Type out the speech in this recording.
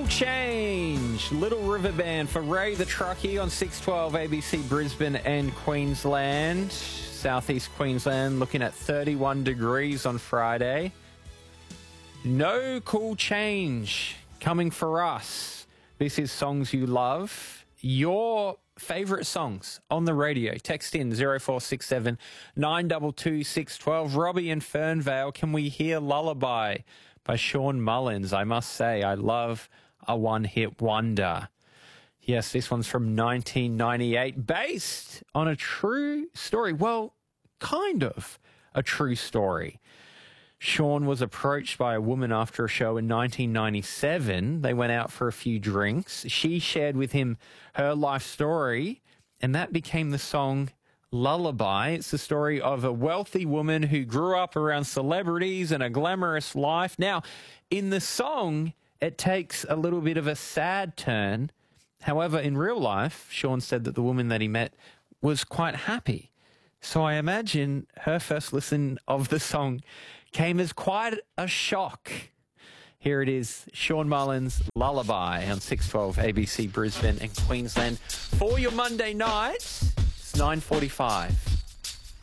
Cool Change, Little River Band for Ray the Truckee on 612 ABC Brisbane and Queensland. Southeast Queensland looking at 31 degrees on Friday. No Cool Change coming for us. This is Songs You Love. Your favourite songs on the radio. Text in 0467 922 612. Robbie in Fernvale, can we hear Lullaby by Sean Mullins? I must say, I love a one-hit wonder. Yes, this one's from 1998, based on a true story. Well, kind of a true story. Sean was approached by a woman after a show in 1997. They went out for a few drinks. She shared with him her life story, and that became the song Lullaby. It's the story of a wealthy woman who grew up around celebrities and a glamorous life. Now, in the song, it takes a little bit of a sad turn. However, in real life, Sean said that the woman that he met was quite happy. So I imagine her first listen of the song came as quite a shock. Here it is, Sean Mullins' Lullaby on 612 ABC Brisbane and Queensland. For your Monday night, it's 9:45.